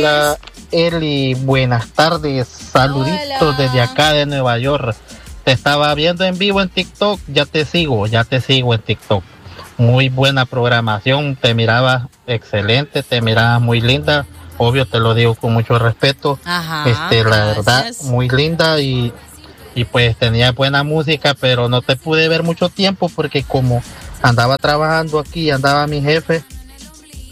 Hola, Eli, buenas tardes. Saluditos. Hola. Desde acá de Nueva York. Te estaba viendo en vivo en TikTok, ya te sigo en TikTok. Muy buena programación, te miraba excelente, te miraba muy linda. Obvio, te lo digo con mucho respeto. Ajá, La verdad, gracias. muy linda y pues tenía buena música, pero no te pude ver mucho tiempo porque como andaba trabajando aquí, andaba mi jefe,